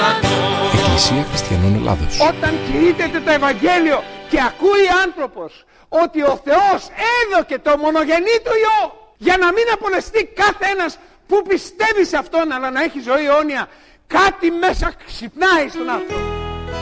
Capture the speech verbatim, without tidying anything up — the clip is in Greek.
Εκκλησία Χριστιανών Ελλάδος. Όταν κηρύττεται το Ευαγγέλιο και ακούει άνθρωπος ότι ο Θεός έδωκε το μονογενή του Υιό για να μην απολεστεί κάθε ένας που πιστεύει σε Αυτόν, αλλά να έχει ζωή αιώνια, κάτι μέσα ξυπνάει στον άνθρωπο.